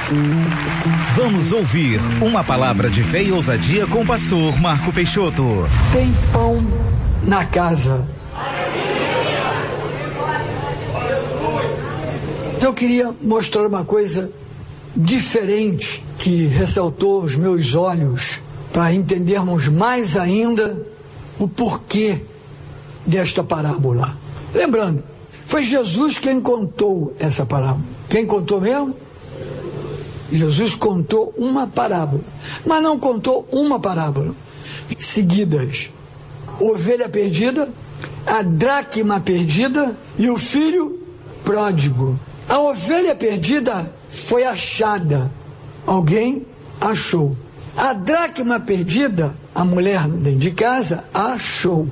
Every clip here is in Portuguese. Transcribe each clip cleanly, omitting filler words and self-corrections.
Vamos ouvir uma palavra de fé e ousadia com o pastor Marco Peixoto. Tem pão na casa. Eu queria mostrar uma coisa diferente que ressaltou os meus olhos para entendermos mais ainda o porquê desta parábola. Lembrando, foi Jesus quem contou essa parábola. Quem contou mesmo? Jesus contou uma parábola, mas não contou uma parábola seguidas: ovelha perdida, a dracma perdida e o filho pródigo. A ovelha perdida foi achada, alguém achou. A dracma perdida, a mulher dentro de casa achou,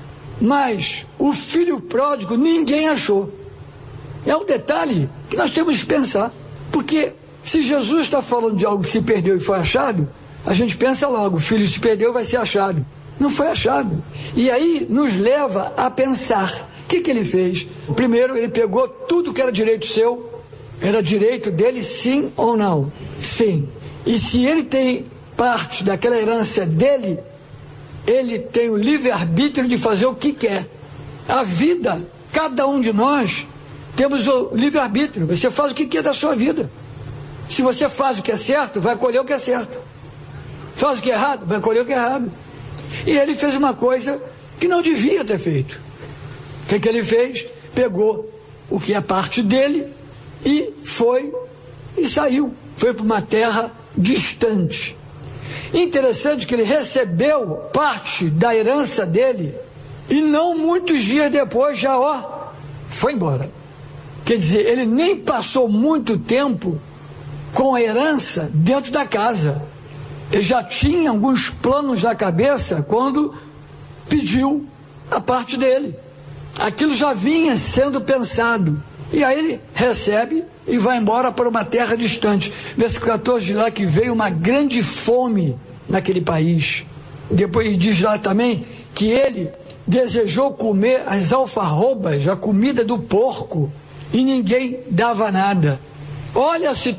mas o filho pródigo ninguém achou. É um detalhe que nós temos que pensar, porque se Jesus está falando de algo que se perdeu e foi achado, a gente pensa logo: o filho se perdeu, vai ser achado. Não foi achado. E aí nos leva a pensar: o que ele fez? Primeiro, ele pegou tudo que era direito seu. Era direito dele, sim ou não? Sim. E se ele tem parte daquela herança dele, ele tem o livre-arbítrio de fazer o que quer. A vida, cada um de nós temos o livre-arbítrio. Você faz o que quer da sua vida. Se você faz o que é certo, vai colher o que é certo. Faz o que é errado, vai colher o que é errado. E ele fez uma coisa que não devia ter feito. O que ele fez? Pegou o que é parte dele e foi e saiu. Foi para uma terra distante. Interessante que ele recebeu parte da herança dele e não muitos dias depois já foi embora. Quer dizer, ele nem passou muito tempo com a herança dentro da casa. Ele já tinha alguns planos na cabeça quando pediu a parte dele. Aquilo já vinha sendo pensado. E aí ele recebe e vai embora para uma terra distante. Versículo 14 diz lá que veio uma grande fome naquele país. Depois diz lá também que ele desejou comer as alfarrobas, a comida do porco, e ninguém dava nada. Olha a situação